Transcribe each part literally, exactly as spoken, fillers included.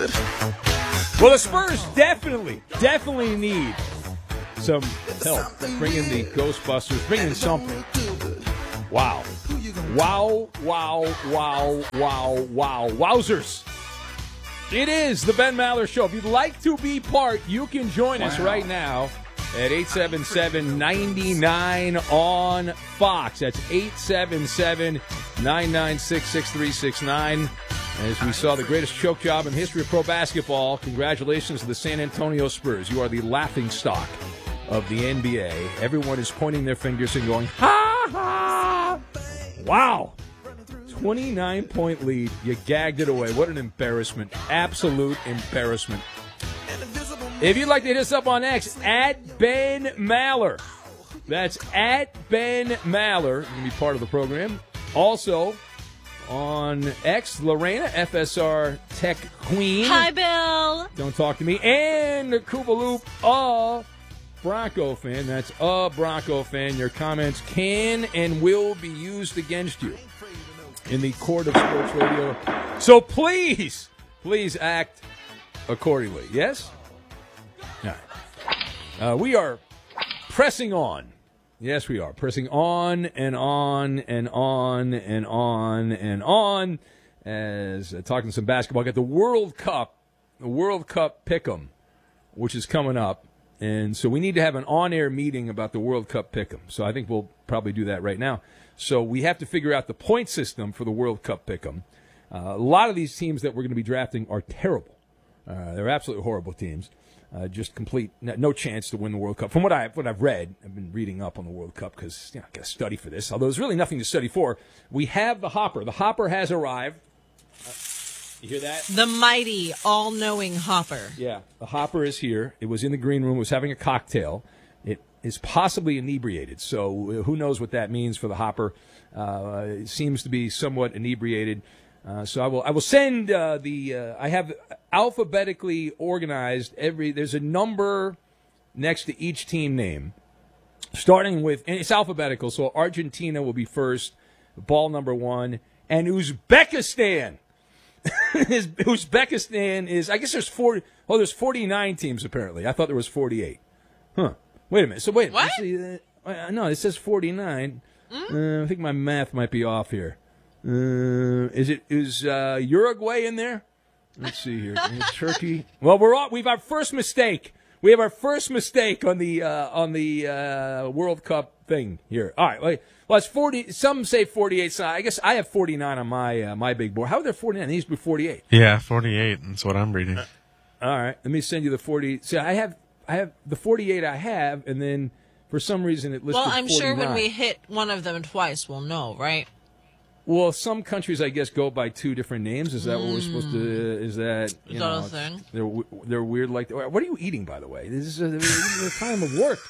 Well, the Spurs definitely, definitely need some help bringing the Ghostbusters, bringing something. Wow. Wow, wow, wow, wow, wow. Wowzers. It is the Ben Maller Show. If you'd like to be part, you can join wow. us right now at eight seven seven, nine nine on Fox. That's eight seven seven, nine nine six, six three six nine. As we saw the greatest choke job in the history of pro basketball, congratulations to the San Antonio Spurs. You are the laughingstock of the N B A. Everyone is pointing their fingers and going, ha, ha. Wow. twenty-nine point lead. You gagged it away. What an embarrassment. Absolute embarrassment. If you'd like to hit us up on X, at Ben Maller. That's at Ben Maller. You can be part of the program. Also, on X, Lorena, F S R Tech Queen. Hi, Bill. Don't talk to me. And Koopaloop, a Bronco fan. That's a Bronco fan. Your comments can and will be used against you in the court of sports radio. So please, please act accordingly. Yes? All right. Uh, we are pressing on. Yes, we are. Pressing on and on and on and on and on as uh, talking some basketball. Got the World Cup, the World Cup Pick'em, which is coming up. And so we need to have an on-air meeting about the World Cup Pick'em. So I think we'll probably do that right now. So we have to figure out the point system for the World Cup Pick'em. Uh, a lot of these teams that we're going to be drafting are terrible. Uh, they're absolutely horrible teams. Uh, just complete, no chance to win the World Cup. From what, I, what I've read, I've been reading up on the World Cup because you know, I've got to study for this, although there's really nothing to study for. We have the Hopper. The Hopper has arrived. Uh, you hear that? The mighty, all-knowing Hopper. Yeah, the Hopper is here. It was in the green room. It was having a cocktail. It is possibly inebriated, so who knows what that means for the Hopper. Uh, it seems to be somewhat inebriated. Uh, so I will I will send uh, the uh, I have alphabetically organized every there's a number next to each team name, starting with and it's alphabetical. So Argentina will be first, ball number one, and Uzbekistan. Uzbekistan is I guess there's forty. Oh, there's forty-nine teams apparently. I thought there was forty-eight. Huh? Wait a minute. So wait. What? See, uh, no, it says forty-nine. Mm? Uh, I think my math might be off here. Uh, is it is uh, Uruguay in there? Let's see here. Turkey. Well, we're all, we've our first mistake. We have our first mistake on the uh, on the uh, World Cup thing here. All right. Well, it's forty. Some say forty-eight. So I guess I have forty-nine on my uh, my big board. How are there forty-nine? These be forty-eight. Yeah, forty-eight. That's what I'm reading. Uh, all right. Let me send you the forty. See, I have I have the forty-eight. I have, and then for some reason it listed. Well, I'm forty-nine. sure when we hit one of them twice, we'll know, right? Well, some countries, I guess, go by two different names. Is that what we're supposed to? Is that you Is know? that a thing? They're they're weird like that. What are you eating, by the way? This is a, the time of work.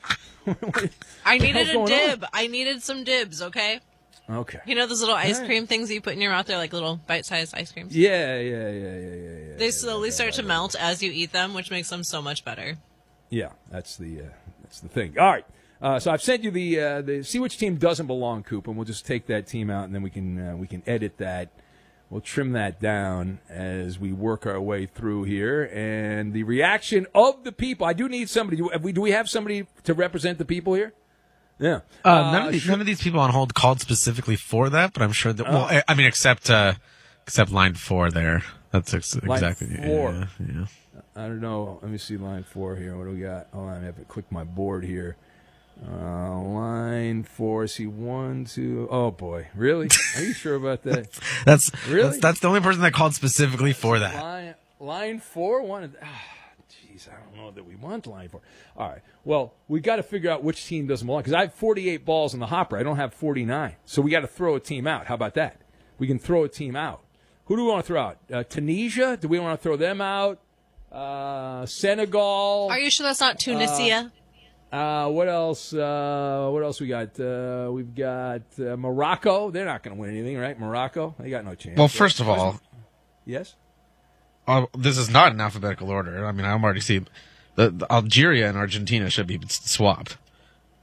I needed a going dib. on? I needed some dibs. Okay. Okay. You know those little ice All right. cream things that you put in your mouth? They're like little bite-sized ice creams. Yeah, yeah, yeah, yeah, yeah, yeah. They yeah, slowly yeah, start yeah, to melt as you eat them, which makes them so much better. Yeah, that's the uh, that's the thing. All right. Uh, so I've sent you the uh, the see which team doesn't belong, Coop, and we'll just take that team out, and then we can uh, we can edit that. We'll trim that down as we work our way through here, and the reaction of the people. I do need somebody. Do we do we have somebody to represent the people here? Yeah. Uh, Uh, none, of these, sure. none of these people on hold called specifically for that, but I'm sure that. Well, I, I mean, except uh, except line four there. That's ex- Line exactly four. Yeah, yeah. I don't know. Let me see line four here. What do we got? Hold on, I have to click my board here. Uh, line four. See one, two. Oh boy, really? Are you sure about that? That's Really? that's that's the only person that called specifically for that. Line, line four. One. Ah, jeez, I don't know that we want line four. All right. Well, we got to figure out which team doesn't belong because I have forty-eight balls in the hopper. I don't have forty-nine, so we got to throw a team out. How about that? We can throw a team out. Who do we want to throw out? Uh, Tunisia? Do we want to throw them out? Uh, Senegal? Are you sure that's not Tunisia? Uh, what else? Uh, what else we got? Uh, we've got uh, Morocco. They're not going to win anything, right? Morocco. They got no chance. Well, first of all, yes. uh, this is not in alphabetical order. I mean, I'm already see the, the Algeria and Argentina should be swapped.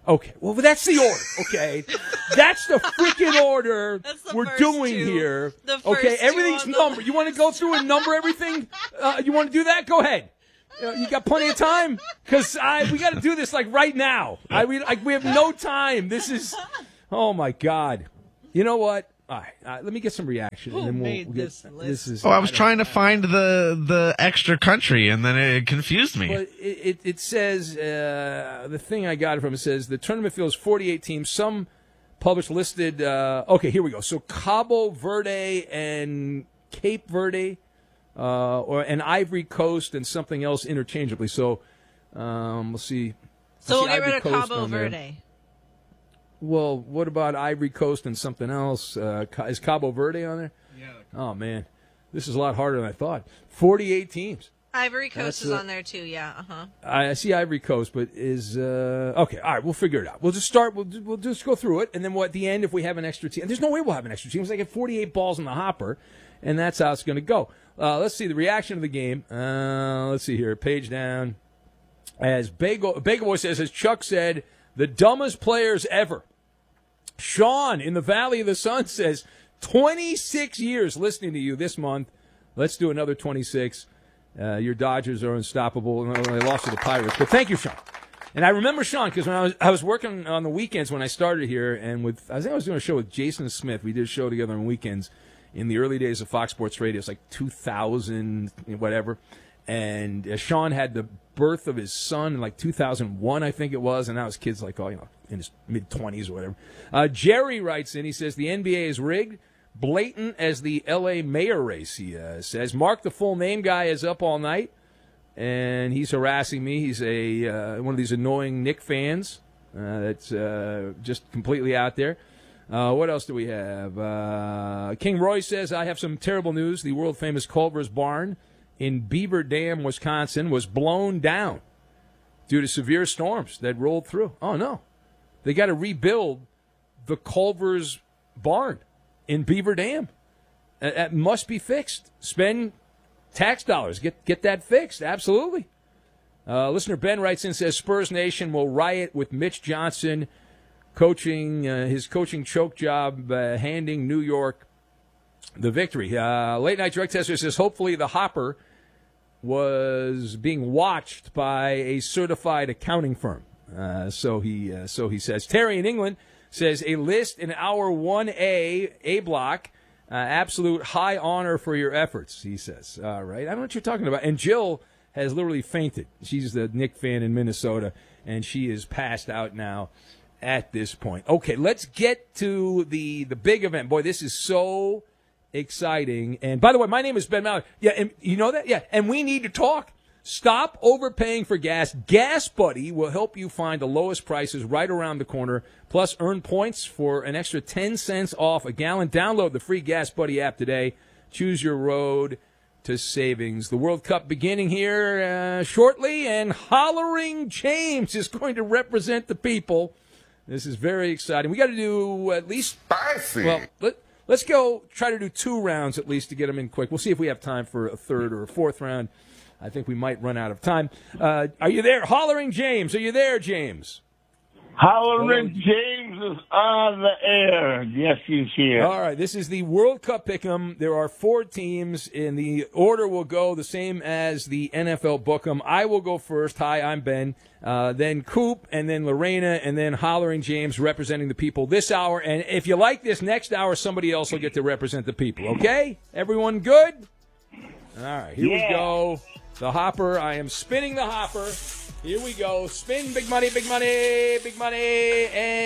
Okay, well, that's the order, okay? That's the freaking order That's the we're first doing two. here. The first Okay, two everything's on the numbered. You want to go through and number everything? Uh, you want to do that? Go ahead. Uh, you got plenty of time? Because I we got to do this, like, right now. I we, like, we have no time. This is, oh, my God. You know what? All right, uh, let me get some reaction. Who and then we'll, made we'll get, this list? This is, Oh, I was don't- trying to find the the extra country, and then it confused me. But it, it, it says, uh, the thing I got it from, it says the tournament fields forty-eight teams. Some published listed, uh, okay, here we go. So Cabo Verde and Cape Verde, uh, or and Ivory Coast and something else interchangeably. So um, we'll see. So I we'll see get rid Ivory of Coast Cabo on there. Verde. Well, what about Ivory Coast and something else? Uh, Ca- is Cabo Verde on there? Yeah. Oh, man. This is a lot harder than I thought. forty-eight teams. Ivory Coast That's is a- on there too. Yeah. Uh huh. I I see Ivory Coast, but is uh, okay. All right, we'll figure it out. We'll just start. We'll we'll just go through it, and then we'll, at the end, if we have an extra team, there's no way we'll have an extra team. It's like forty-eight balls in the hopper, and that's how it's going to go. Uh, let's see the reaction of the game. Uh, let's see here. Page down. As Bagel Bagel Boy says, as Chuck said, the dumbest players ever. Sean in the Valley of the Sun says, twenty-six years listening to you this month. Let's do another twenty-six. Uh, your Dodgers are unstoppable. No, they lost to the Pirates. But thank you, Sean. And I remember Sean because when I was I was working on the weekends when I started here, and with I think I was doing a show with Jason Smith. We did a show together on weekends in the early days of Fox Sports Radio. It's like two thousand, whatever. And uh, Sean had the birth of his son in like two thousand one, I think it was, and now his kid's like, oh, you know, in his mid twenties or whatever. Uh, Jerry writes in. He says the N B A is rigged. Blatant as the L A mayor race, he uh, says. Mark, the full name guy, is up all night, and he's harassing me. He's a uh, one of these annoying Knick fans uh, that's uh, just completely out there. Uh, what else do we have? Uh, King Roy says, I have some terrible news. The world-famous Culver's Barn in Beaver Dam, Wisconsin, was blown down due to severe storms that rolled through. Oh, no. They got to rebuild the Culver's Barn in Beaver Dam. That, that must be fixed. Spend tax dollars. Get get that fixed. Absolutely. Uh, listener Ben writes in, says Spurs Nation will riot with Mitch Johnson coaching uh, his coaching choke job, uh, handing New York the victory. Uh, late night direct tester says hopefully the Hopper was being watched by a certified accounting firm. Uh, so he uh, so he says. Terry in England says a list in our one A A block. Uh, absolute high honor for your efforts, he says. All right. I don't know what you're talking about. And Jill has literally fainted. She's the Knick fan in Minnesota, and she is passed out now at this point. Okay, let's get to the, the big event. Boy, this is so exciting. And by the way, my name is Ben Mallard. Yeah, and you know that? Yeah, and we need to talk. Stop overpaying for gas. Gas Buddy will help you find the lowest prices right around the corner. Plus, earn points for an extra ten cents off a gallon. Download the free Gas Buddy app today. Choose your road to savings. The World Cup beginning here uh, shortly, and Hollering James is going to represent the people. This is very exciting. We got to do at least Spicy. Well, let, let's go try to do two rounds at least to get them in quick. We'll see if we have time for a third or a fourth round. I think we might run out of time. Uh, are you there? Hollering James. Are you there, James? Hollering James is on the air. Yes, he's here. All right. This is the World Cup Pick'em. There are four teams, and the order will go the same as the N F L Book'em. I will go first. Hi, I'm Ben. Uh, then Coop, and then Lorena, and then Hollering James representing the people this hour. And if you like this next hour, somebody else will get to represent the people. Okay? Everyone good? All right. Here Yeah. we go. The hopper. I am spinning the hopper. Here we go. Spin, big money, big money, big money.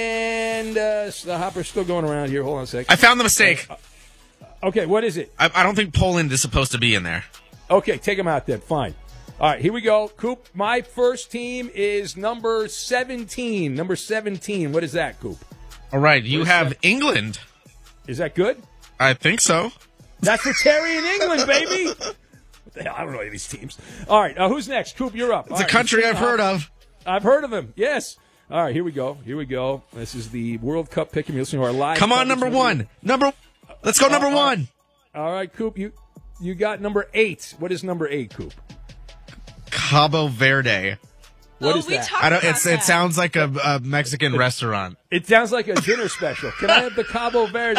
And uh, the hopper's still going around here. Hold on a sec. I found the mistake. Okay, what is it? I, I don't think Poland is supposed to be in there. Okay, take him out then. Fine. All right, here we go. Coop, my first team is number seventeen. Number seventeen. What is that, Coop? All right, you Where's have that? England. Is that good? I think so. That's for Terry in England, baby. What the hell? I don't know any of these teams. All right, uh, who's next? Coop, you're up. It's a country I've heard of. I've heard of them, yes. All right, here we go. Here we go. This is the World Cup pick. You're listening to our live. Come on, coverage. number one. Number. Let's go, number all right. one. All right, Coop, you you got number eight. What is number eight, Coop? Cabo Verde. What oh, is we that? talked I don't. about It's that. it sounds like a, a Mexican restaurant. It sounds like a dinner special. Can I have the Cabo Verde?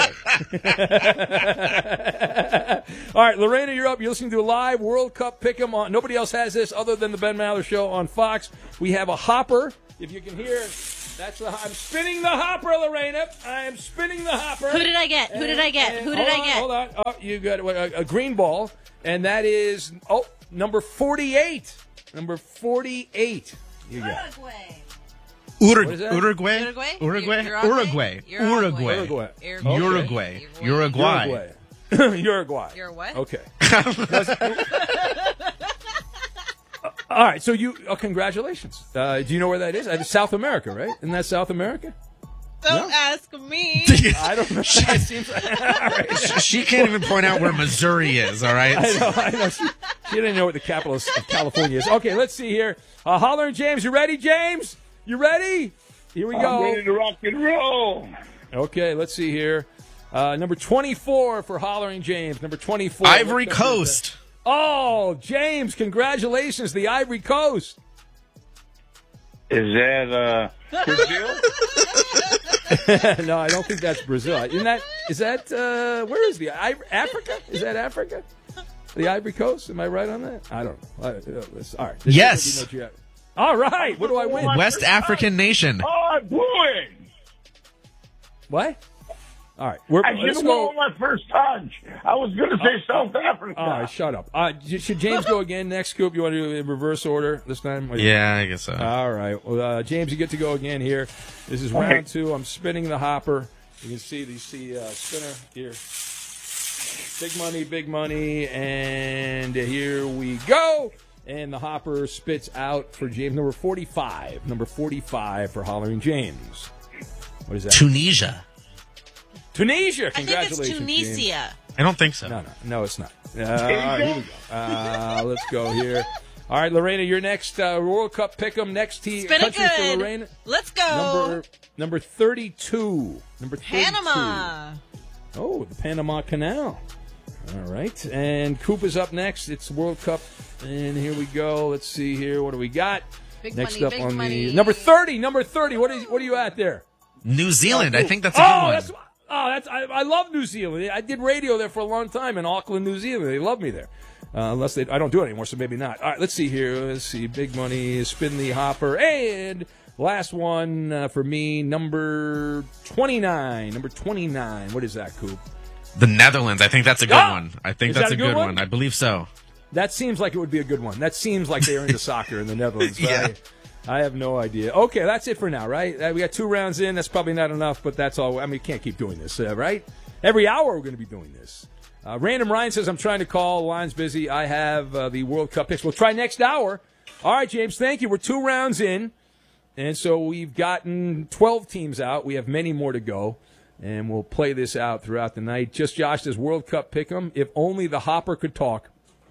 All right, Lorena, you're up. You're listening to a live World Cup Pick'em on. Nobody else has this other than the Ben Maller Show on Fox. We have a hopper. If you can hear, that's the. I'm spinning the hopper, Lorena. I am spinning the hopper. Who did I get? Who did I get? And- Who hold did I on, get? Hold on. Oh, you got a, a green ball, and that is oh number forty-eight. Number forty-eight. You got. Urug- What is that? Uruguay? Uruguay? Uruguay? You're- you're Uruguay. You're Uruguay. Uruguay. Uruguay. Uruguay. Uruguay. Uruguay. You're what? Okay. All right. So you, oh, congratulations. Uh, do you know where that is? Uh, South America, right? Isn't that South America? Don't No? ask me. I don't know. It seems like, all right. She can't even point out where Missouri is, all right? I know. I know. She, she didn't know what the capital of California is. Okay. Let's see here. Uh, Holler and James, you ready, James? You ready? Here we I'm go. ready to rock and roll. Okay. Let's see here. Uh, number twenty-four for Hollering James. Number twenty-four. Ivory What country is Coast. that? Oh, James, congratulations, the Ivory Coast. Is that uh, Brazil? No, I don't think that's Brazil. Isn't that, is that, uh, where is the, I- Africa? Is that Africa? The Ivory Coast? Am I right on that? I don't know. I, uh, this- all right. This Yes. is what you know, all right. What do I win? West African nation. Oh, I blew it. What? All right. We're, I should let's have go. won my first touch. I was going to say South Africa. All right, shut up. Uh, should James go again next, Coop? You want to do it in reverse order this time? Yeah, I guess so. All right. Well, uh, James, you get to go again here. This is round two. I'm spinning the hopper. You can see the see, uh, spinner here. Big money, big money. And here we go. And the hopper spits out for James. Number forty-five. Number forty-five for Hollering James. What is that? Tunisia. Tunisia. I think Congratulations, it's James. Tunisia. I don't think so. No, no, no, it's not. Uh, all right, here we go. Uh, let's go here. All right, Lorena, your next uh, World Cup pick'em. Next team, Spin it country for good. Lorena. Let's go. Number number thirty-two. Number thirty-two. Panama. Oh, the Panama Canal. All right, and Coop is up next. It's World Cup, and here we go. Let's see here. What do we got? Big next money, up big on money. the number thirty. Number thirty. What is? What are you at there? New Zealand. I think that's a oh, good one. That's, oh, that's I, I love New Zealand. I did radio there for a long time in Auckland, New Zealand. They love me there. Uh, unless they, I don't do it anymore, so maybe not. All right, let's see here. Let's see. Big money, spin the hopper, and last one uh, for me, number twenty-nine. Number twenty-nine. What is that, Coop? The Netherlands. I think that's a good Ah! one. I think Is that's that a a good good one? one? I believe so. That seems like it would be a good one. That seems like they are into soccer in the Netherlands. But Yeah. I, I have no idea. Okay, that's it for now, right? Uh, we got two rounds in. That's probably not enough, but that's all. I mean, we can't keep doing this, uh, right? Every hour we're going to be doing this. Uh, Random Ryan says, I'm trying to call. Line's busy. I have uh, the World Cup picks. We'll try next hour. All right, James, thank you. We're two rounds in. And so we've gotten twelve teams out. We have many more to go. And we'll play this out throughout the night. Just Josh says, World Cup pick'em. If only the hopper could talk.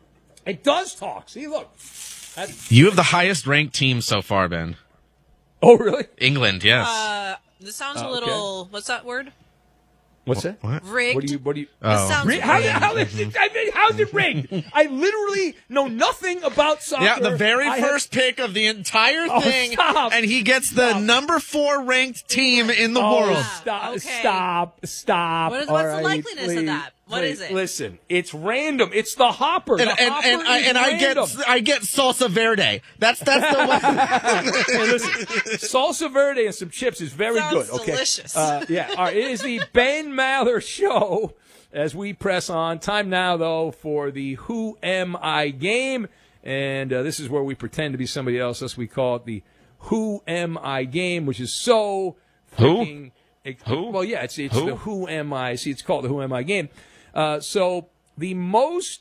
It does talk. See, look. That's, You have the highest ranked team so far, Ben. oh, really? England, yes. Uh, this sounds Uh, a little. What's that word? What's that? What? Rigged. What do you? What do you? This Oh. sounds Ri- How, rigged. how, I mean, how's it rigged? I literally know nothing about soccer. Yeah, the very I have- first pick of the entire Oh, thing, stop. and he gets the Stop. number four ranked team in the Oh, world. stop! Okay. Stop! Stop! What is- All what's the right, likeliness of please, that? What please. is it? Listen, it's random. It's the hopper. And the and, hopper and, I, is and I get random. I get salsa verde. That's that's the one. Hey, listen, salsa verde and some chips is very Sounds good. Okay, delicious. Uh, yeah. All right. It is the Ben Maller Show as we press on. Time now, though, for the Who Am I game, and uh, this is where we pretend to be somebody else. Thus, we call it the Who Am I game, which is so Who? freaking. Who? Well, yeah, it's it's Who? the Who Am I. See, it's called the Who Am I game. Uh, so the most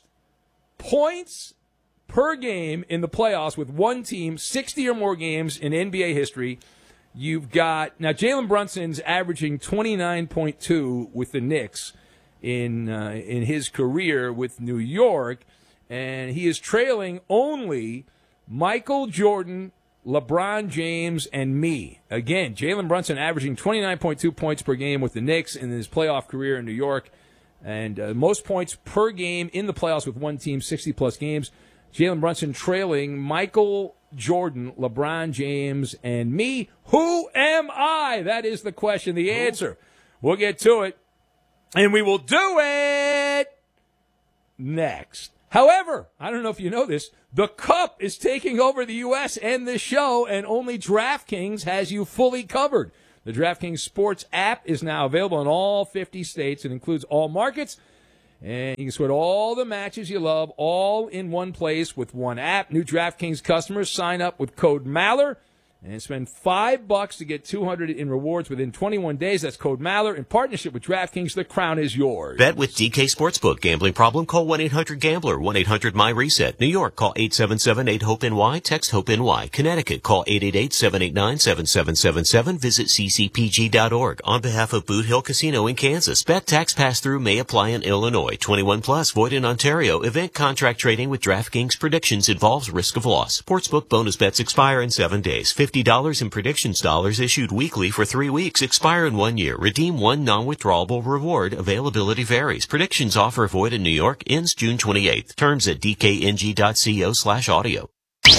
points per game in the playoffs with one team, sixty or more games in N B A history. You've got now Jalen Brunson's averaging twenty-nine point two with the Knicks in uh, in his career with New York, and he is trailing only Michael Jordan, LeBron James, and me. Again, Jalen Brunson averaging twenty-nine point two points per game with the Knicks in his playoff career in New York. And uh, most points per game in the playoffs with one team, sixty-plus games. Jalen Brunson trailing Michael Jordan, LeBron James, and me. Who am I? That is the question, the answer. We'll get to it, and we will do it next. However, I don't know if you know this, the Cup is taking over the U S and this show, and only DraftKings has you fully covered. The DraftKings Sports app is now available in all fifty states. It includes all markets, and you can sweat all the matches you love all in one place with one app. New DraftKings customers sign up with code Maller and spend five bucks to get two hundred in rewards within twenty-one days. That's code Maller in partnership with DraftKings. The crown is yours. Bet with D K Sportsbook. Gambling problem? Call one eight hundred gambler. one eight hundred my reset. New York, call eight seven seven eight hope N Y. Text HOPE-NY. Connecticut, call eight eight eight seven eight nine seven seven seven seven. Visit c c p g dot org. On behalf of Boot Hill Casino in Kansas, bet tax pass-through may apply in Illinois. twenty-one plus, void in Ontario. Event contract trading with DraftKings predictions involves risk of loss. Sportsbook bonus bets expire in seven days. fifty dollars in predictions dollars issued weekly for three weeks. Expire in one year. Redeem one non-withdrawable reward. Availability varies. Predictions offer void in New York. Ends June twenty-eighth. Terms at d k n g dot co slash audio.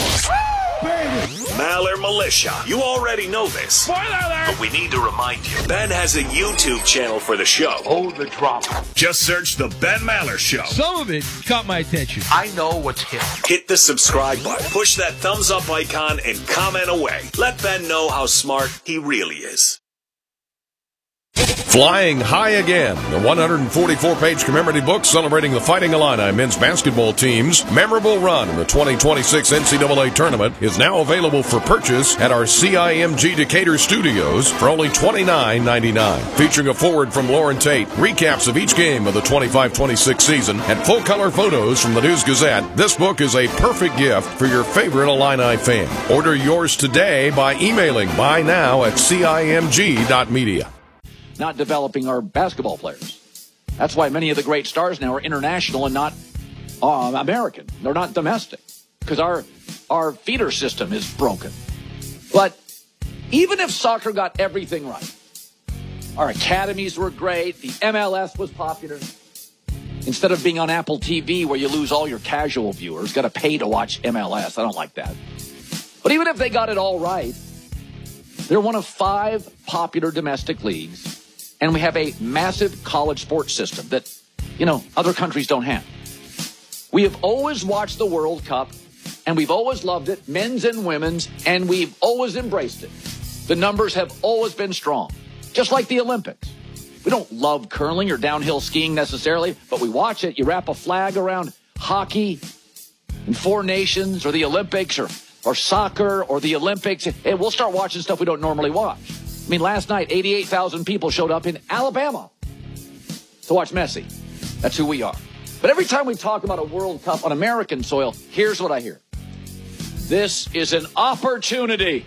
Maller Militia. You already know this. Spoiler alert! But we need to remind you. Ben has a YouTube channel for the show. Oh, the drama. Just search The Ben Maller Show. Some of it caught my attention. I know what's hip. Hit the subscribe button. Push that thumbs up icon and comment away. Let Ben know how smart he really is. Flying High Again, the one hundred forty-four page commemorative book celebrating the Fighting Illini men's basketball team's memorable run in the twenty twenty-six N C double A tournament, is now available for purchase at our C I M G Decatur studios for only twenty-nine ninety-nine. Featuring a foreword from Lauren Tate, recaps of each game of the twenty-five twenty-six season, and full-color photos from the News Gazette, this book is a perfect gift for your favorite Illini fan. Order yours today by emailing buy now at c i m g dot media. Not developing our basketball players. That's why many of the great stars now are international and not uh, American. They're not domestic because our our feeder system is broken. But even if soccer got everything right, our academies were great, the M L S was popular. Instead of being on Apple T V where you lose all your casual viewers, got to pay to watch M L S. I don't like that. But even if they got it all right, they're one of five popular domestic leagues. And we have a massive college sports system that, you know, other countries don't have. We have always watched the World Cup, and we've always loved it, men's and women's, and we've always embraced it. The numbers have always been strong, just like the Olympics. We don't love curling or downhill skiing necessarily, but we watch it. You wrap a flag around hockey and Four Nations or the Olympics or, or soccer or the Olympics, and we'll start watching stuff we don't normally watch. I mean, last night, eighty-eight thousand people showed up in Alabama to watch Messi. That's who we are. But every time we talk about a World Cup on American soil, here's what I hear. This is an opportunity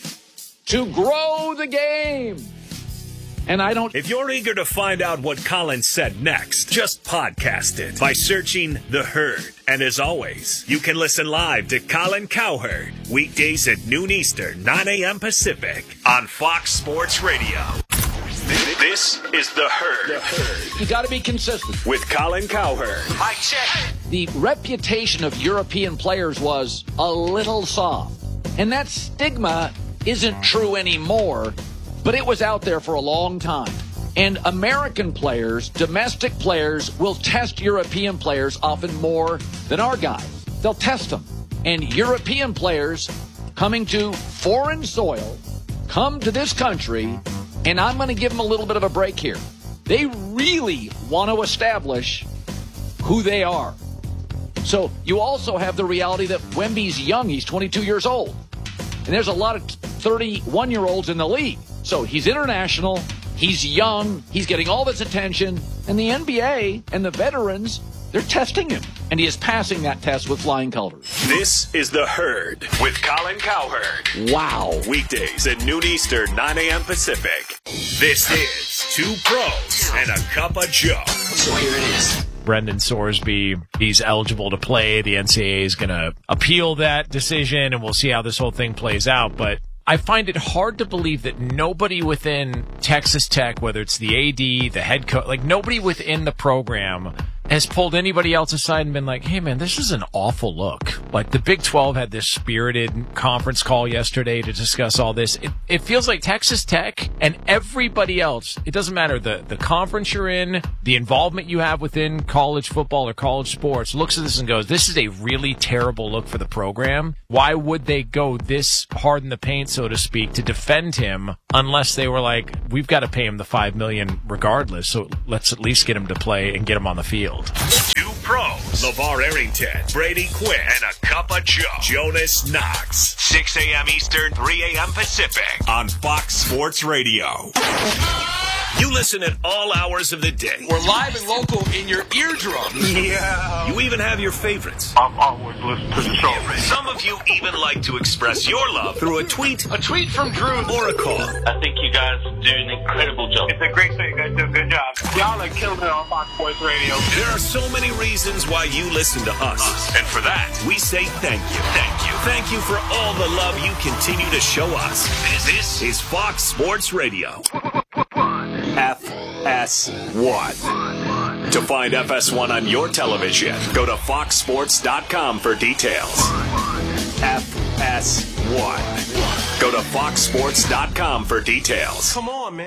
to grow the game. And I don't... If you're eager to find out what Colin said next, just podcast it by searching The Herd. And as always, you can listen live to Colin Cowherd weekdays at noon Eastern, nine a.m. Pacific on Fox Sports Radio. This is The Herd. The Herd. You got to be consistent. With Colin Cowherd. I check. The reputation of European players was a little soft. And that stigma isn't true anymore, but it was out there for a long time. And American players, domestic players, will test European players often more than our guys. They'll test them. And European players coming to foreign soil come to this country, and I'm going to give them a little bit of a break here. They really want to establish who they are. So you also have the reality that Wemby's young. He's twenty-two years old. And there's a lot of thirty-one-year-olds in the league. So he's international, he's young, he's getting all this attention, and the N B A and the veterans, they're testing him. And he is passing that test with flying colors. This is The Herd with Colin Cowherd. Wow. Weekdays at noon Eastern, nine a.m. Pacific. This is Two Pros and a Cup of Joe. So here it is. Brendan Sorsby, he's eligible to play. The N C double A is going to appeal that decision, and we'll see how this whole thing plays out. But I find it hard to believe that nobody within Texas Tech, whether it's the A D, the head coach, like nobody within the program has pulled anybody else aside and been like, hey, man, this is an awful look. Like, the Big twelve had this spirited conference call yesterday to discuss all this. It, it feels like Texas Tech and everybody else, it doesn't matter the, the conference you're in, the involvement you have within college football or college sports, looks at this and goes, this is a really terrible look for the program. Why would they go this hard in the paint, so to speak, to defend him unless they were like, we've got to pay him the five million dollars regardless, so let's at least get him to play and get him on the field. Two pros, LeVar Arrington, Brady Quinn, and a cup of Joe, Jonas Knox. six a.m. Eastern, three a.m. Pacific on Fox Sports Radio. You listen at all hours of the day. We're live and local in your eardrum. Yeah. You even have your favorites. I've always listened to the show. Some of you even like to express your love through a tweet, A tweet from Drew. or a call. I think you guys do an incredible job. It's a great show. You guys do a good job. Y'all are killing it on Fox Sports Radio. There are so many reasons why you listen to us. And for that, we say thank you. Thank you. Thank you for all the love you continue to show us. This is Fox Sports Radio. F S one. To find F S one on your television, go to fox sports dot com for details. F S one. Go to fox sports dot com for details. Come on, man.